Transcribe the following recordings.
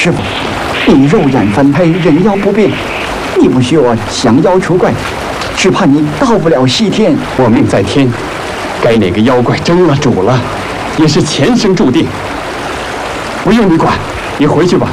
师傅，你肉眼凡胎，人妖不变，你不许我降妖除怪，只怕你到不了西天。 我命在天，该哪个妖怪蒸了煮了，也是前生注定，不用你管，你回去吧。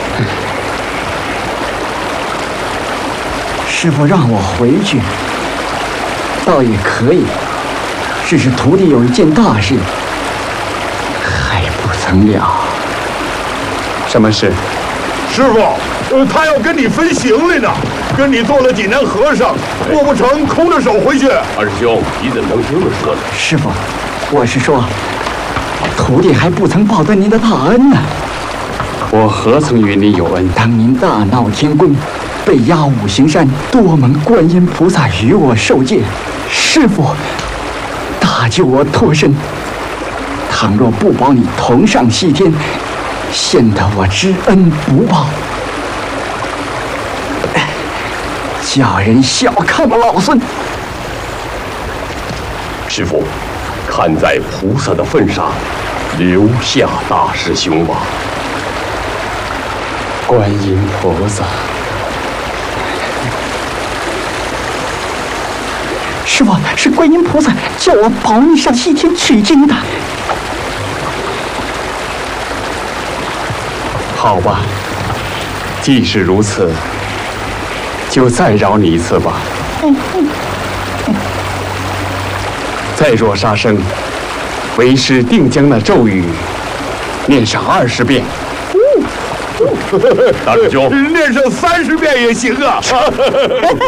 师傅让我回去，倒也可以，只是徒弟有一件大事还不曾了。 什么事？ 师傅，他要跟你分行李呢，跟你做了几年和尚，过不成空着手回去。 二师兄，你怎么能这么说呢？ 师傅，我是说，徒弟还不曾报得您的大恩呢。 我何曾与你有恩？ 当您大闹天宫，被压五行山，多蒙观音菩萨与我受戒，师傅大救我脱身。倘若不保你同上西天，显得我知恩不报，叫人小看我老孙。 师傅，看在菩萨的份上，留下大师兄吧。 观音菩萨， 师傅，是观音菩萨叫我保你上西天取经的。 好吧，既是如此，就再饶你一次吧。再若杀生，为师定将那咒语念上20遍。 大师兄， 念上30遍也行啊。